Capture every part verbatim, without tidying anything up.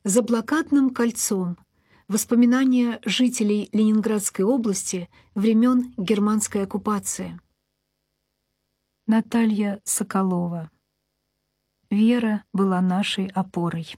За блокадным кольцом. Воспоминания жителей Ленинградской области времен германской оккупации. Наталья Соколова. Вера была нашей опорой.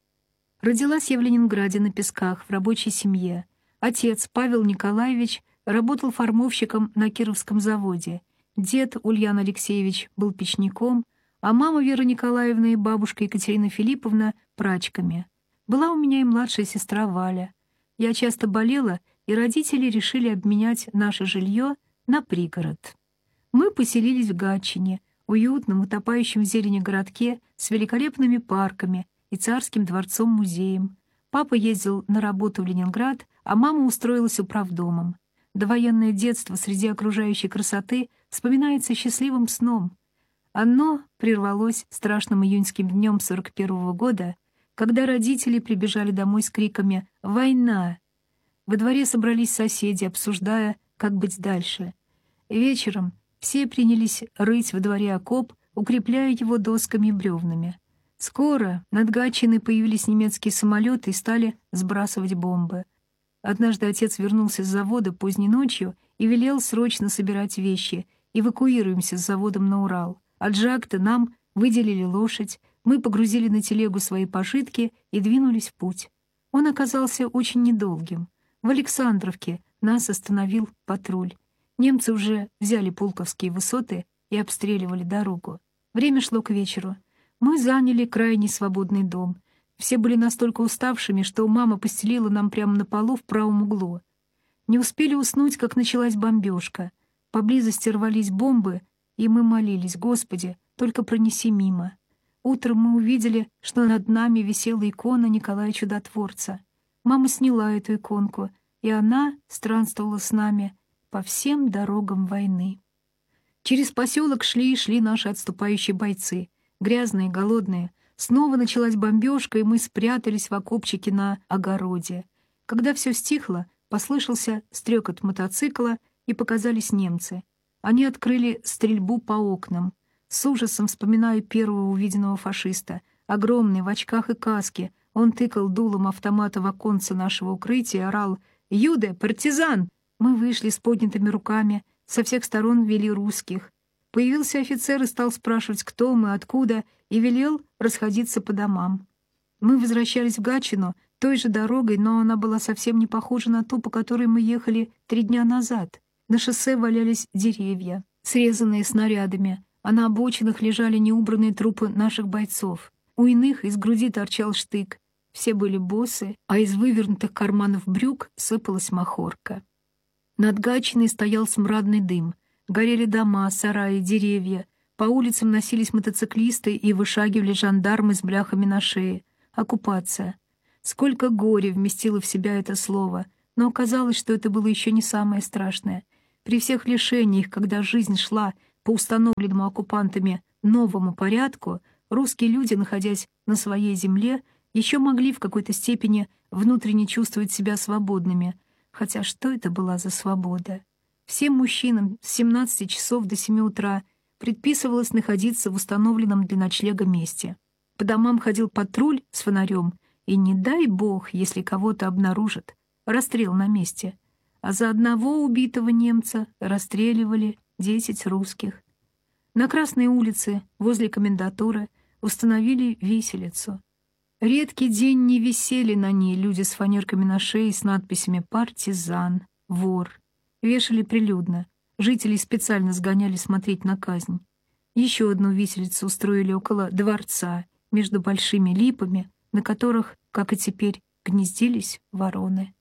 Родилась я в Ленинграде на Песках в рабочей семье. Отец Павел Николаевич работал формовщиком на Кировском заводе. Дед Ульян Алексеевич был печником, а мама Вера Николаевна и бабушка Екатерина Филипповна — прачками. Была у меня и младшая сестра Валя. Я часто болела, и родители решили обменять наше жилье на пригород. Мы поселились в Гатчине, уютном, утопающем в зелени городке с великолепными парками и царским дворцом-музеем. Папа ездил на работу в Ленинград, а мама устроилась управдомом. Довоенное детство среди окружающей красоты вспоминается счастливым сном. Оно прервалось страшным июньским днем сорок первого года, когда родители прибежали домой с криками «Война!». Во дворе собрались соседи, обсуждая, как быть дальше. Вечером все принялись рыть во дворе окоп, укрепляя его досками и бревнами. Скоро над Гатчиной появились немецкие самолеты и стали сбрасывать бомбы. Однажды отец вернулся с завода поздней ночью и велел срочно собирать вещи. Эвакуируемся с заводом на Урал. От Жакта нам выделили лошадь, мы погрузили на телегу свои пожитки и двинулись в путь. Он оказался очень недолгим. В Александровке нас остановил патруль. Немцы уже взяли Пулковские высоты и обстреливали дорогу. Время шло к вечеру. Мы заняли крайний свободный дом. Все были настолько уставшими, что мама постелила нам прямо на полу в правом углу. Не успели уснуть, как началась бомбежка. Поблизости рвались бомбы, и мы молились: «Господи, только пронеси мимо». Утром мы увидели, что над нами висела икона Николая Чудотворца. Мама сняла эту иконку, и она странствовала с нами по всем дорогам войны. Через поселок шли и шли наши отступающие бойцы, грязные, голодные. Снова началась бомбежка, и мы спрятались в окопчике на огороде. Когда все стихло, послышался стрекот мотоцикла, и показались немцы. Они открыли стрельбу по окнам. С ужасом вспоминаю первого увиденного фашиста. Огромный, в очках и каске, он тыкал дулом автомата в оконце нашего укрытия и орал: «Юде, партизан!». Мы вышли с поднятыми руками, со всех сторон вели русских. Появился офицер и стал спрашивать, кто мы, откуда, и велел расходиться по домам. Мы возвращались в Гатчину той же дорогой, но она была совсем не похожа на ту, по которой мы ехали три дня назад. На шоссе валялись деревья, срезанные снарядами, а на обочинах лежали неубранные трупы наших бойцов. У иных из груди торчал штык. Все были босы, а из вывернутых карманов брюк сыпалась махорка. Над Гатчиной стоял смрадный дым. Горели дома, сараи, деревья. По улицам носились мотоциклисты и вышагивали жандармы с бляхами на шее. Оккупация. Сколько горя вместило в себя это слово. Но оказалось, что это было еще не самое страшное. При всех лишениях, когда жизнь шла по установленному оккупантами новому порядку, русские люди, находясь на своей земле, еще могли в какой-то степени внутренне чувствовать себя свободными. Хотя что это была за свобода? Всем мужчинам с семнадцати часов до семи утра предписывалось находиться в установленном для ночлега месте. По домам ходил патруль с фонарем, и не дай бог, если кого-то обнаружат, расстрел на месте. А за одного убитого немца расстреливали десять русских. На Красной улице, возле комендатуры, установили виселицу. Редкий день не висели на ней люди с фанерками на шее с надписями «Партизан», «Вор». Вешали прилюдно. Жителей специально сгоняли смотреть на казнь. Еще одну виселицу устроили около дворца, между большими липами, на которых, как и теперь, гнездились вороны.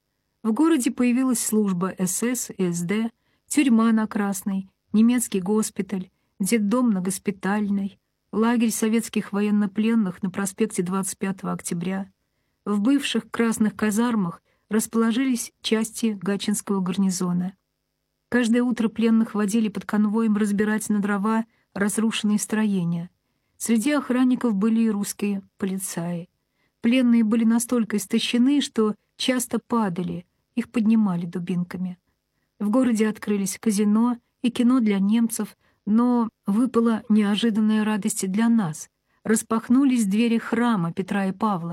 В городе появилась служба эс эс и эс дэ, тюрьма на Красной, немецкий госпиталь, детдом на Госпитальной, лагерь советских военнопленных на проспекте двадцать пятого октября. В бывших красных казармах расположились части Гатчинского гарнизона. Каждое утро пленных водили под конвоем разбирать на дрова разрушенные строения. Среди охранников были и русские полицаи. Пленные были настолько истощены, что часто падали, их поднимали дубинками. В городе открылись казино и кино для немцев, но выпала неожиданная радость и для нас. Распахнулись двери храма Петра и Павла.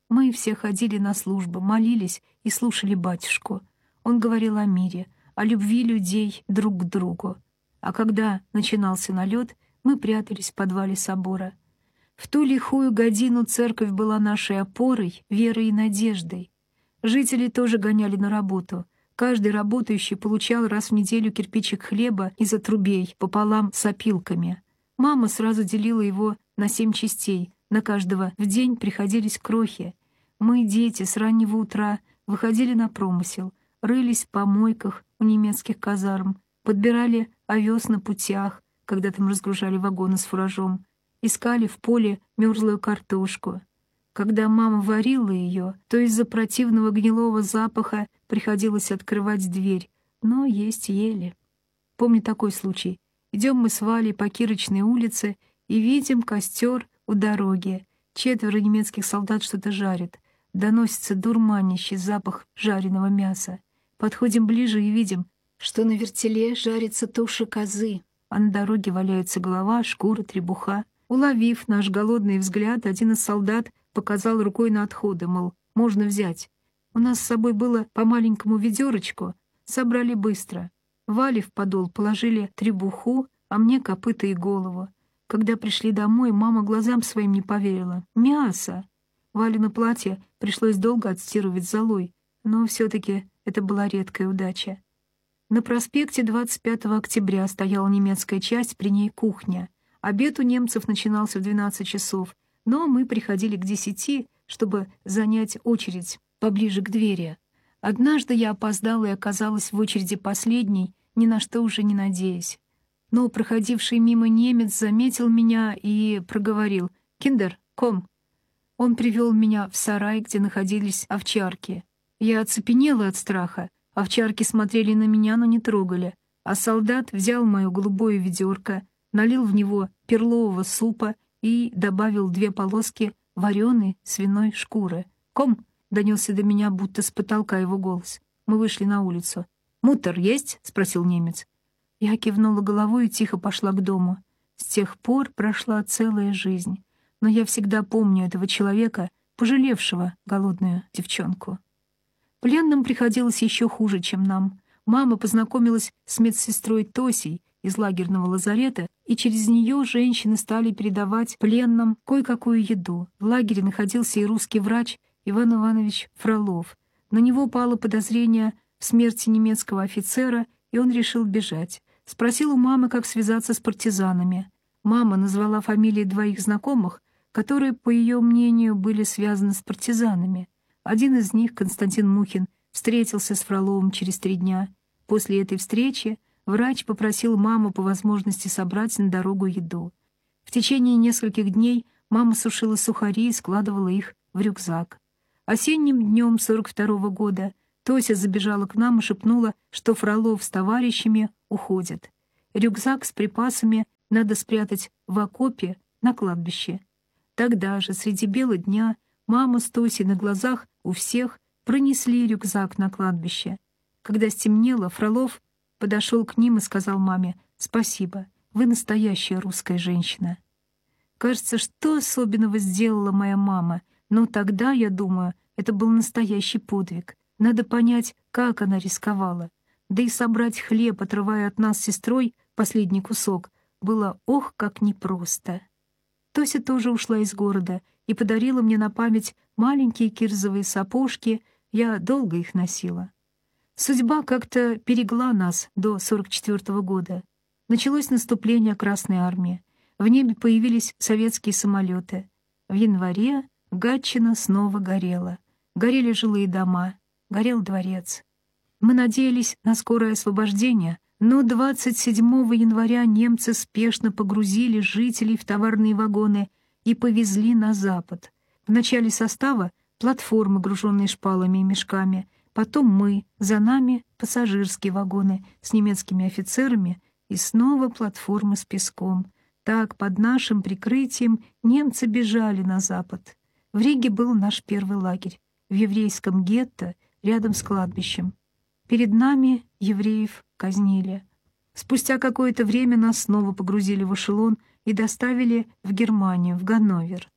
Мы все ходили на службу, молились и слушали батюшку. Он говорил о мире, о любви людей друг к другу. А когда начинался налет, мы прятались в подвале собора. В ту лихую годину церковь была нашей опорой, верой и надеждой. Жители тоже гоняли на работу. Каждый работающий получал раз в неделю кирпичик хлеба из отрубей пополам с опилками. Мама сразу делила его на семь частей. На каждого в день приходились крохи. Мы, дети, с раннего утра выходили на промысел, рылись в помойках у немецких казарм, подбирали овес на путях, когда там разгружали вагоны с фуражом, искали в поле мерзлую картошку. Когда мама варила ее, то из-за противного гнилого запаха приходилось открывать дверь, но есть ели. Помню такой случай. Идем мы с Валей по Кирочной улице и видим костер у дороги. Четверо немецких солдат что-то жарят. Доносится дурманящий запах жареного мяса. Подходим ближе и видим, что на вертеле жарится туша козы, а на дороге валяются голова, шкура, требуха. Уловив наш голодный взгляд, один из солдат показал рукой на отходы, мол, можно взять. У нас с собой было по маленькому ведерочку, собрали быстро. Вале в подол положили требуху, а мне копыта и голову. Когда пришли домой, мама глазам своим не поверила. Мясо! Вале платье пришлось долго отстирывать золой, но все-таки это была редкая удача. На проспекте двадцать пятого октября стояла немецкая часть, при ней кухня. Обед у немцев начинался в двенадцать часов, но мы приходили к десяти, чтобы занять очередь поближе к двери. Однажды я опоздала и оказалась в очереди последней, ни на что уже не надеясь. Но проходивший мимо немец заметил меня и проговорил: «Киндер, ком». Он привел меня в сарай, где находились овчарки. Я оцепенела от страха. Овчарки смотрели на меня, но не трогали. А солдат взял мое голубое ведерко, налил в него перлового супа и добавил две полоски вареной свиной шкуры. «Ком!» — донесся до меня, будто с потолка его голос. Мы вышли на улицу. «Мутер есть?» — спросил немец. Я кивнула головой и тихо пошла к дому. С тех пор прошла целая жизнь. Но я всегда помню этого человека, пожалевшего голодную девчонку. Пленным приходилось еще хуже, чем нам. Мама познакомилась с медсестрой Тосей из лагерного лазарета, и через нее женщины стали передавать пленным кое-какую еду. В лагере находился и русский врач Иван Иванович Фролов. На него пало подозрение в смерти немецкого офицера, и он решил бежать. Спросил у мамы, как связаться с партизанами. Мама назвала фамилии двоих знакомых, которые, по ее мнению, были связаны с партизанами. Один из них, Константин Мухин, встретился с Фроловым через три дня. После этой встречи врач попросил маму по возможности собрать на дорогу еду. В течение нескольких дней мама сушила сухари и складывала их в рюкзак. Осенним днем сорок второго года Тося забежала к нам и шепнула, что Фролов с товарищами уходят. Рюкзак с припасами надо спрятать в окопе на кладбище. Тогда же, среди бела дня, мама с Тосей на глазах у всех пронесли рюкзак на кладбище. Когда стемнело, Фролов подошел к ним и сказал маме: «Спасибо, вы настоящая русская женщина». Кажется, что особенного сделала моя мама, но тогда, я думаю, это был настоящий подвиг. Надо понять, как она рисковала. Да и собрать хлеб, отрывая от нас с сестрой последний кусок, было ох, как непросто. Тося тоже ушла из города и подарила мне на память маленькие кирзовые сапожки, я долго их носила. Судьба как-то берегла нас до сорок четвёртого года. Началось наступление Красной Армии. В небе появились советские самолеты. В январе Гатчина снова горела. Горели жилые дома, горел дворец. Мы надеялись на скорое освобождение, но двадцать седьмого января немцы спешно погрузили жителей в товарные вагоны и повезли на запад. В начале состава платформы, груженные шпалами и мешками, потом мы, за нами пассажирские вагоны с немецкими офицерами и снова платформы с песком. Так, под нашим прикрытием, немцы бежали на запад. В Риге был наш первый лагерь, в еврейском гетто, рядом с кладбищем. Перед нами евреев казнили. Спустя какое-то время нас снова погрузили в эшелон и доставили в Германию, в Ганновер.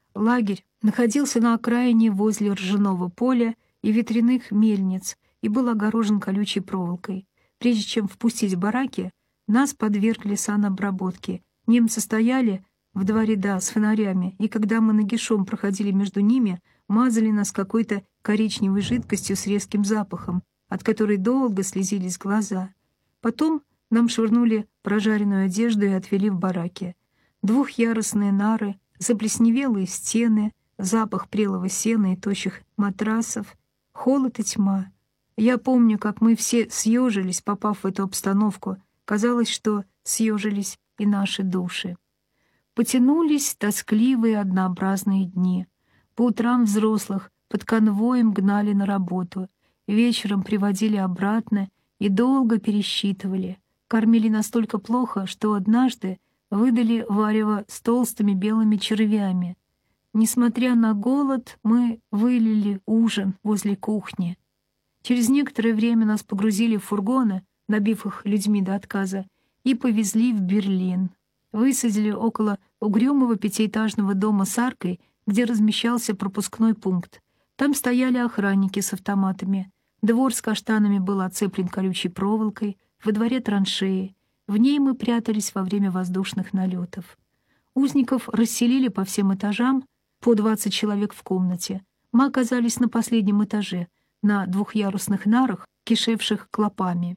Лагерь находился на окраине возле ржаного поля и ветряных мельниц и был огорожен колючей проволокой. Прежде чем впустить в бараки, нас подвергли санобработке. Немцы стояли в два ряда с фонарями, и когда мы нагишом проходили между ними, мазали нас какой-то коричневой жидкостью с резким запахом, от которой долго слезились глаза. Потом нам швырнули прожаренную одежду и отвели в бараки. Двухъярусные нары, заплесневелые стены, запах прелого сена и тощих матрасов, холод и тьма. Я помню, как мы все съежились, попав в эту обстановку. Казалось, что съежились и наши души. Потянулись тоскливые однообразные дни. По утрам взрослых под конвоем гнали на работу, вечером приводили обратно и долго пересчитывали. Кормили настолько плохо, что однажды выдали варево с толстыми белыми червями. Несмотря на голод, мы вылили ужин возле кухни. Через некоторое время нас погрузили в фургоны, набив их людьми до отказа, и повезли в Берлин. Высадили около угрюмого пятиэтажного дома с аркой, где размещался пропускной пункт. Там стояли охранники с автоматами. Двор с каштанами был оцеплен колючей проволокой, во дворе траншеи. В ней мы прятались во время воздушных налетов. Узников расселили по всем этажам, по двадцать человек в комнате. Мы оказались на последнем этаже, на двухъярусных нарах, кишевших клопами.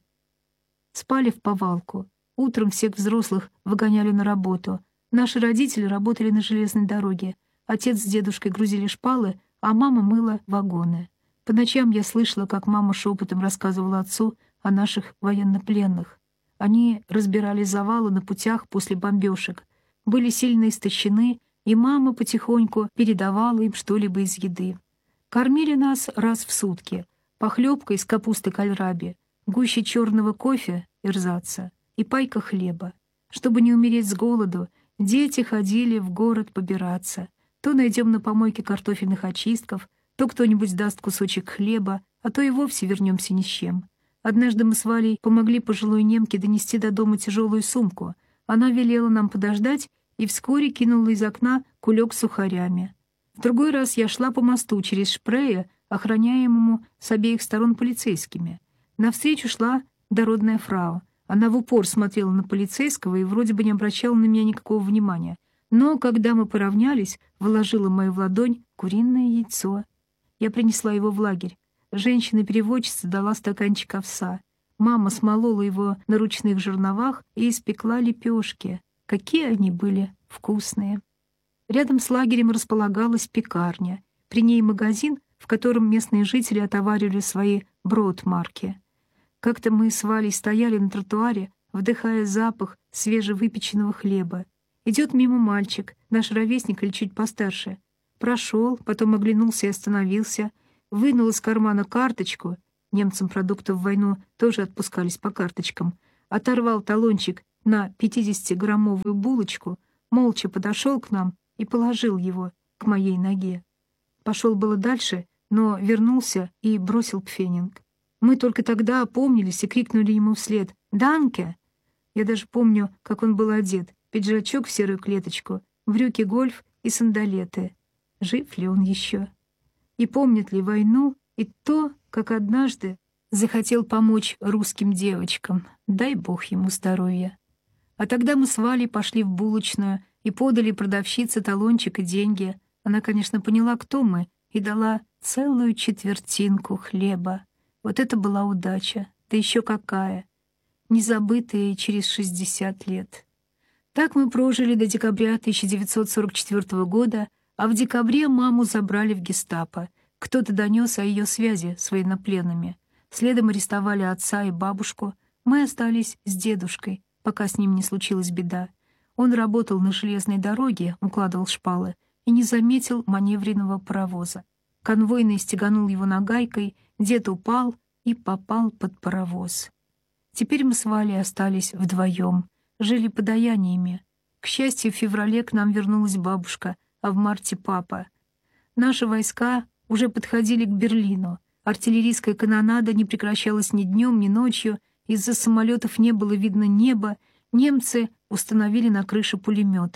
Спали в повалку. Утром всех взрослых выгоняли на работу. Наши родители работали на железной дороге. Отец с дедушкой грузили шпалы, а мама мыла вагоны. По ночам я слышала, как мама шепотом рассказывала отцу о наших военнопленных. Они разбирали завалы на путях после бомбежек, были сильно истощены, и мама потихоньку передавала им что-либо из еды. Кормили нас раз в сутки, похлебкой из капусты кальраби, гуще черного кофе, эрзаца, и пайка хлеба. Чтобы не умереть с голоду, дети ходили в город побираться. То найдем на помойке картофельных очистков, то кто-нибудь даст кусочек хлеба, а то и вовсе вернемся ни с чем. Однажды мы с Валей помогли пожилой немке донести до дома тяжелую сумку. Она велела нам подождать и вскоре кинула из окна кулек с сухарями. В другой раз я шла по мосту через Шпрее, охраняемому с обеих сторон полицейскими. Навстречу шла дородная фрау. Она в упор смотрела на полицейского и вроде бы не обращала на меня никакого внимания. Но, когда мы поравнялись, вложила мою в ладонь куриное яйцо. Я принесла его в лагерь. Женщина-переводчица дала стаканчик овса. Мама смолола его на ручных жерновах и испекла лепешки. Какие они были вкусные! Рядом с лагерем располагалась пекарня. При ней магазин, в котором местные жители отоваривали свои брод-марки. Как-то мы с Валей стояли на тротуаре, вдыхая запах свежевыпеченного хлеба. Идет мимо мальчик, наш ровесник или чуть постарше. Прошел, потом оглянулся и остановился, вынул из кармана карточку, немцам продуктов в войну тоже отпускались по карточкам, оторвал талончик на пятидесятиграммовую булочку, молча подошел к нам и положил его к моей ноге. Пошел было дальше, но вернулся и бросил пфенинг. Мы только тогда опомнились и крикнули ему вслед «Данке!». Я даже помню, как он был одет, пиджачок в серую клеточку, брюки гольф и сандалеты. Жив ли он еще? И помнит ли войну и то, как однажды захотел помочь русским девочкам, дай бог ему здоровья. А тогда мы с Валей пошли в булочную и подали продавщице талончик и деньги. Она, конечно, поняла, кто мы, и дала целую четвертинку хлеба. Вот это была удача, да еще какая, незабытая и через шестьдесят лет. Так мы прожили до декабря тысяча девятьсот сорок четвёртого года, а в декабре маму забрали в гестапо. Кто-то донес о ее связи с военнопленными. Следом арестовали отца и бабушку. Мы остались с дедушкой, пока с ним не случилась беда. Он работал на железной дороге, укладывал шпалы, и не заметил маневренного паровоза. Конвойный стеганул его нагайкой, дед упал и попал под паровоз. Теперь мы с Валей остались вдвоем, жили подаяниями. К счастью, в феврале к нам вернулась бабушка, а в марте папа. Наши войска уже подходили к Берлину. Артиллерийская канонада не прекращалась ни днем, ни ночью, из-за самолетов не было видно неба, немцы установили на крыше пулеметы.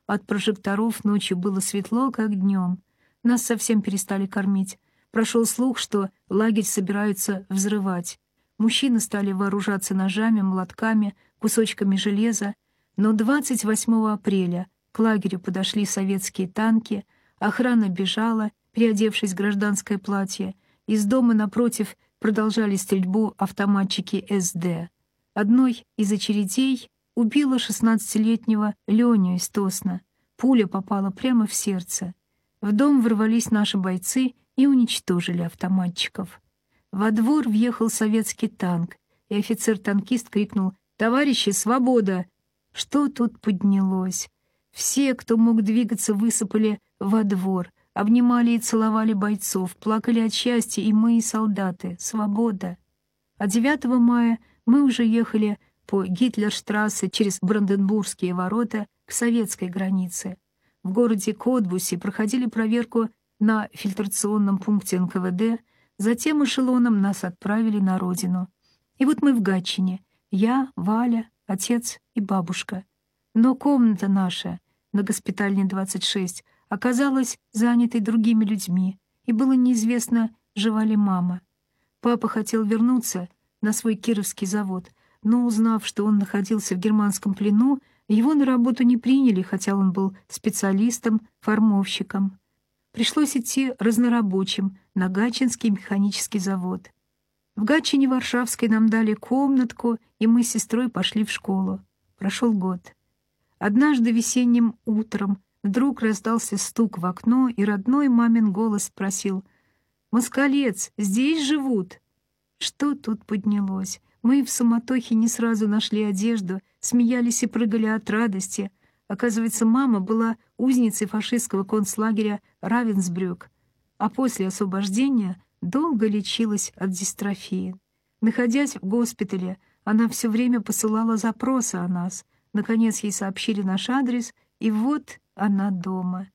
от прожекторов ночью было светло, как днем. Нас совсем перестали кормить. Прошел слух, что лагерь собираются взрывать. Мужчины стали вооружаться ножами, молотками, кусочками железа. Но двадцать восьмого апреля к лагерю подошли советские танки, охрана бежала, переодевшись в гражданское платье. Из дома напротив продолжали стрельбу автоматчики эс дэ. Одной из очередей убила шестнадцатилетнего Леню из Тосна. Пуля попала прямо в сердце. В дом ворвались наши бойцы и уничтожили автоматчиков. Во двор въехал советский танк, и офицер-танкист крикнул: «Товарищи, свобода!» Что тут поднялось? Все, кто мог двигаться, высыпали во двор, обнимали и целовали бойцов, плакали от счастья и мы, и солдаты. Свобода! А девятого мая мы уже ехали по Гитлерштрассе через Бранденбургские ворота к советской границе. В городе Котбусе проходили проверку на фильтрационном пункте эн ка вэ дэ, затем эшелоном нас отправили на родину. И вот мы в Гатчине. Я, Валя, отец и бабушка. Но комната наша на госпитальне двадцать шесть оказалась занятой другими людьми, и было неизвестно, жива ли мама. Папа хотел вернуться на свой кировский завод, но, узнав, что он находился в германском плену, его на работу не приняли, хотя он был специалистом, формовщиком. Пришлось идти разнорабочим на Гатчинский механический завод. В Гатчине Варшавской нам дали комнатку, и мы с сестрой пошли в школу. Прошел год. Однажды весенним утром вдруг раздался стук в окно, и родной мамин голос спросил: «Москалец, здесь живут?» Что тут поднялось? Мы в суматохе не сразу нашли одежду, смеялись и прыгали от радости. Оказывается, мама была узницей фашистского концлагеря Равенсбрюк, а после освобождения долго лечилась от дистрофии. Находясь в госпитале, она все время посылала запросы о нас. Наконец ей сообщили наш адрес, и вот она дома.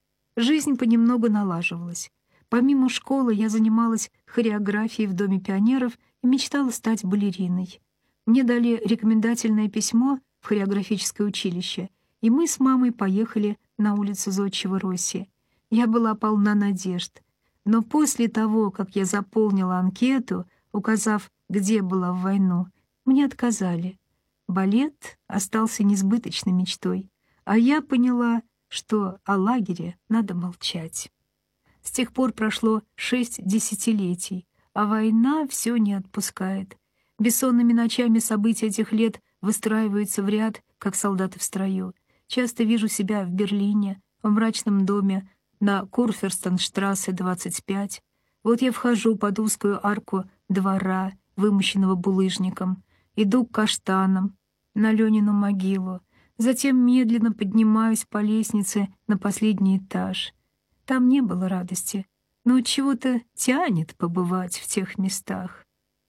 Жизнь понемногу налаживалась. Помимо школы я занималась хореографией в Доме пионеров и мечтала стать балериной. Мне дали рекомендательное письмо в хореографическое училище, и мы с мамой поехали на улицу Зодчего Росси. Я была полна надежд. Но после того, как я заполнила анкету, указав, где была в войну, мне отказали. Балет остался несбыточной мечтой, а я поняла, что о лагере надо молчать. С тех пор прошло шесть десятилетий, а война все не отпускает. Бессонными ночами события этих лет выстраиваются в ряд, как солдаты в строю. Часто вижу себя в Берлине, в мрачном доме на Курфюрстенштрассе двадцать пять. Вот я вхожу под узкую арку двора, вымощенного булыжником, иду к каштанам, на Ленину могилу, затем медленно поднимаюсь по лестнице на последний этаж. Там не было радости, но от чего-то тянет побывать в тех местах.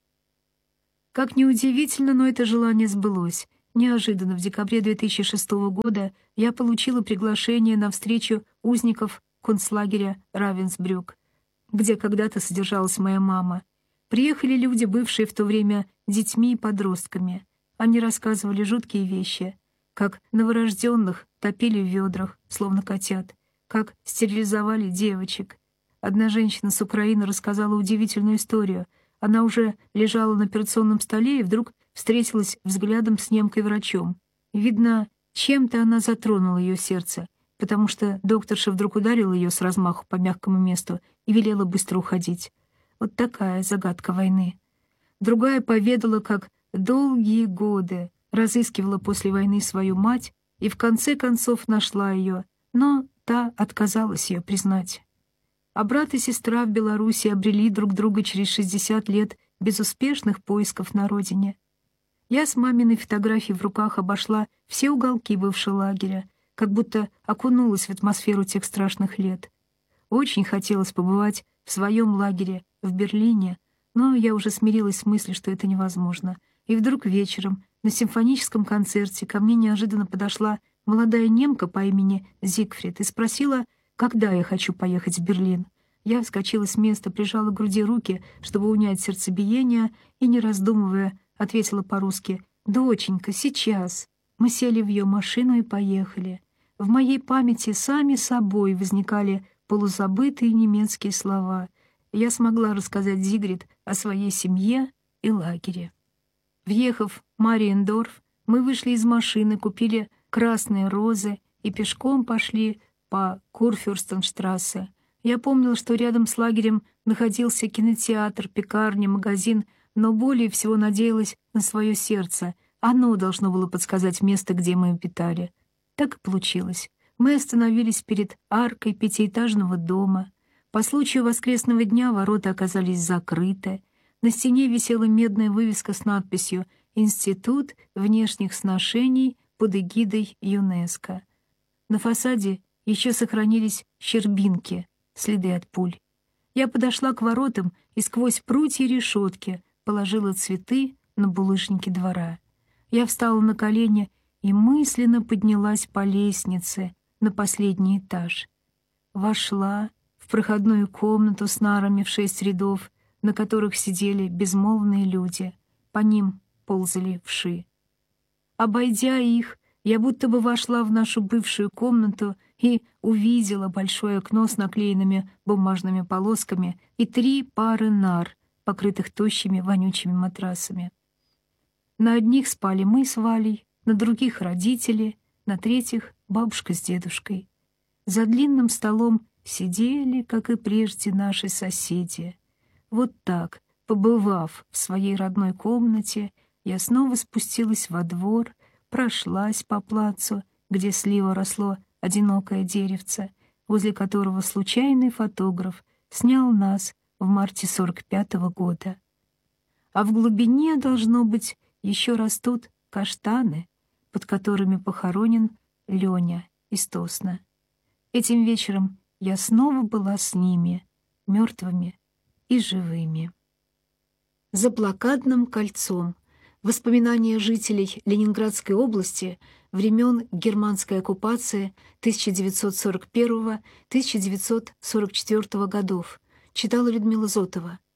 Как ни удивительно, но это желание сбылось. Неожиданно в декабре две тысячи шестого года я получила приглашение на встречу узников концлагеря Равенсбрюк, где когда-то содержалась моя мама. Приехали люди, бывшие в то время детьми и подростками. Они рассказывали жуткие вещи, как новорожденных топили в ведрах, словно котят, как стерилизовали девочек. Одна женщина с Украины рассказала удивительную историю. Она уже лежала на операционном столе и вдруг встретилась взглядом с немкой-врачом. Видно, чем-то она затронула ее сердце, потому что докторша вдруг ударила ее с размаху по мягкому месту и велела быстро уходить. Вот такая загадка войны. Другая поведала, как долгие годы разыскивала после войны свою мать и в конце концов нашла ее, но та отказалась ее признать. А брат и сестра в Беларуси обрели друг друга через шестьдесят лет безуспешных поисков на родине. Я с маминой фотографией в руках обошла все уголки бывшего лагеря, как будто окунулась в атмосферу тех страшных лет. Очень хотелось побывать в своем лагере в Берлине, но я уже смирилась с мыслью, что это невозможно. И вдруг вечером на симфоническом концерте ко мне неожиданно подошла молодая немка по имени Зигфрид и спросила, когда я хочу поехать в Берлин. Я вскочила с места, прижала к груди руки, чтобы унять сердцебиение, и, не раздумывая, ответила по-русски: «Доченька, сейчас». Мы сели в ее машину и поехали. В моей памяти сами собой возникали полузабытые немецкие слова. Я смогла рассказать Зигрид о своей семье и лагере. Въехав в Мариендорф, мы вышли из машины, купили красные розы и пешком пошли по Курфюрстенштрассе. Я помнил, что рядом с лагерем находился кинотеатр, пекарня, магазин, но более всего надеялась на свое сердце. Оно должно было подсказать место, где мы обитали. Так и получилось. Мы остановились перед аркой пятиэтажного дома. По случаю воскресного дня ворота оказались закрыты. На стене висела медная вывеска с надписью «Институт внешних сношений под эгидой ЮНЕСКО». На фасаде еще сохранились щербинки, следы от пуль. Я подошла к воротам и сквозь прутья решетки положила цветы на булыжники двора. Я встала на колени и мысленно поднялась по лестнице на последний этаж. Вошла в проходную комнату с нарами в шесть рядов, на которых сидели безмолвные люди. По ним ползали вши. Обойдя их, я будто бы вошла в нашу бывшую комнату и увидела большое окно с наклеенными бумажными полосками и три пары нар, покрытых тощими вонючими матрасами. На одних спали мы с Валей, на других — родители, на третьих — бабушка с дедушкой. За длинным столом сидели, как и прежде, наши соседи. Вот так, побывав в своей родной комнате, я снова спустилась во двор, прошлась по плацу, где слева росло одинокое деревце, возле которого случайный фотограф снял нас в марте сорок пятого года. А в глубине, должно быть, еще растут каштаны, под которыми похоронен Леня из Тосна. Этим вечером я снова была с ними, мертвыми и живыми. За блокадным кольцом. Воспоминания жителей Ленинградской области времен германской оккупации тысяча девятьсот сорок первого — тысяча девятьсот сорок четвёртого годов. Читала Людмила Зотова.